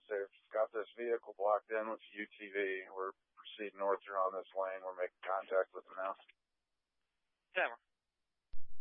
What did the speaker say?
distance. They've got this vehicle blocked in with UTV. We're proceeding north here on this lane. We're making contact with them now. 10.